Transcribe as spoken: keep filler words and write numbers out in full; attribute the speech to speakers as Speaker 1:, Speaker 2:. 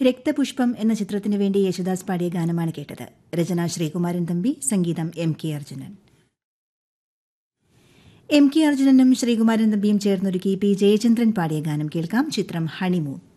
Speaker 1: രക്തപുഷ്പം എന്ന ചിത്രത്തിനു വേണ്ടി യേശുദാസ് പാടിയ ഗാനമാണ് കേട്ടത്. രചന ശ്രീകുമാരൻ തമ്പി, സംഗീതം M K Arjunan. M K അർജുനനും ശ്രീകുമാരൻ തമ്പിയും ചേർന്നൊരുക്കി പി ജയചന്ദ്രൻ പാടിയ ഗാനം കേൾക്കാം. ചിത്രം ഹണിമൂൺ.